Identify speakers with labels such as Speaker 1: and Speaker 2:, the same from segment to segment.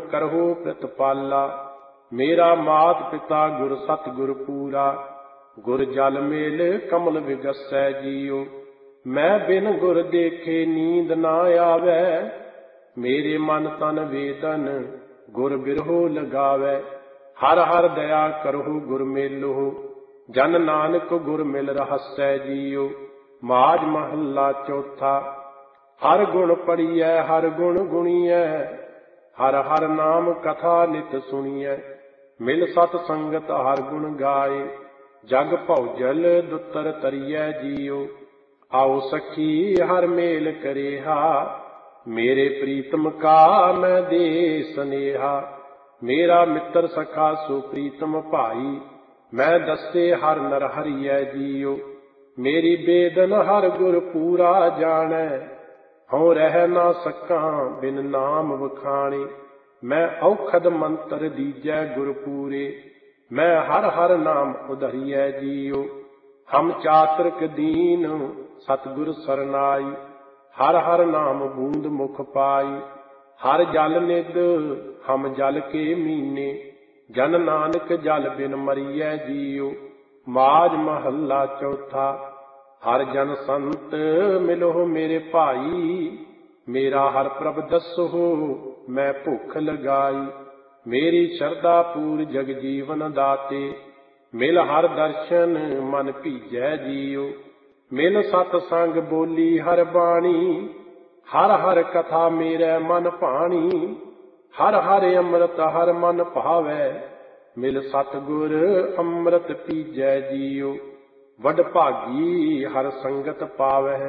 Speaker 1: करहु प्रतिपाला। मेरा मात पिता गुर सतगुर पूरा, गुर जल मेल कमल विगसै जियो। मैं बिन गुर देखे नींद ना आवे, मेरे मन तन वेदन गुर बिरहो लगावे। हर हर दया करहु गुर मेलो, जन नानक गुर मिल रहसै जियो। माज महला चौथा। हर गुण पढ़िए हर गुण गुणिए, हर हर नाम कथा नित सुनिए। मिल सत संगत हर गुण गाए, जग भौजल दुतर तरिए जियो। आओ सखी हर मेल करेहा, मेरे प्रीतम का मैं दे सनेहा। मेरा मित्र सखा सो प्रीतम भाई, मैं दसे हर नर हरिए जियो। मेरी बेदन हर गुर पूरा जाने, हूँ रह ना सकां बिन नाम वखाणे। मैं औखद मंत्र दीजै गुर पूरे, मैं हर हर नाम उधरिए जियो। हम चातुर्क दीन सतगुर सरनाई, हर हर नाम बूंद मुख पाई। हर जल निद हम जल के मीने, जन नानक जल बिन मरिए जियो। माज महला चौथा। हर जन संत मिलो मेरे भाई, मेरा हर प्रभ दसो मैं भुख लगाई। मेरी शरदा पूर जग जीवन दाते, मिल हर दर्शन मन भीजै जियो। मिल सत संग बोली हर बाणी, हर हर कथा मेरे मन भाणी। हर हर अमृत हर मन भावै, मिल सतगुर अमृत पीजै जियो। वड भागी हर संगत पावै,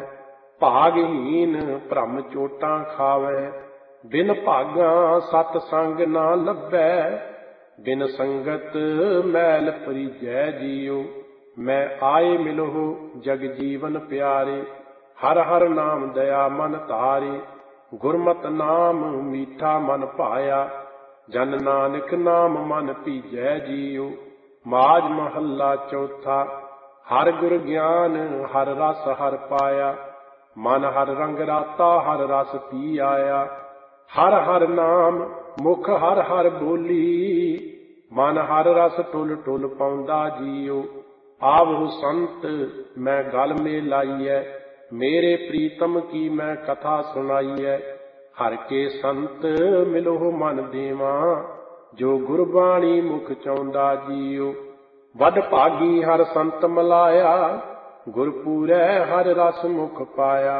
Speaker 1: भागहीन भ्रम चोटां खावै। बिन भागा सत संग ना लभै, बिन संगत मैल परिजै जियो। मैं आए मिलो जग जीवन प्यारे, हर हर नाम दया मन तारे। गुरमत नाम मीठा मन पाया, जन नानक नाम मन भीजै जियो। माज महला चौथा। हर गुर ज्ञान हर रस हर पाया, मन हर रंग राता हर रस पी आया। हर हर नाम मुख हर हर बोली, मन हर रस टुल टुल पाउंदा जियो। आवहु संत मैं गल में लाइए, मेरे प्रीतम की मैं कथा सुनाइए। हर के संत मिलो मन देवा, जो गुरबाणी मुख चाहुंदा जियो। वड भागी हर संत मिलाया, गुरपूरै हर रस मुख पाया।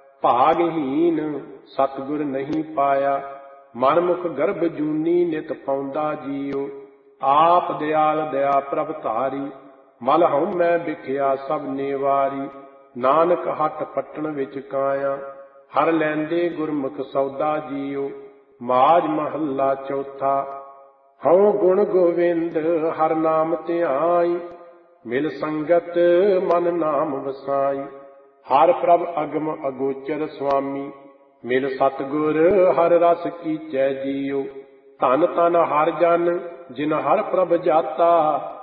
Speaker 1: भागहीन सतगुर नहीं पाया, मन मुख गर्भ जूनी नित पाउंदा जियो। आप दयाल दया प्रभ धारी, मल हऊँ मैं बिखिया सब नेवारी। नानक हट पटन विच काया, हर लैंदे गुरमुख सौदा जियो। माज महला चौथा। हऊँ गुण गोविंद हर नाम ध्याई, मिल संगत मन नाम वसाई। हर प्रभ अगम अगोचर स्वामी, मिल सतगुर हर रस कीचै जियो। धन धन हर जन जिन हर प्रभ जाता,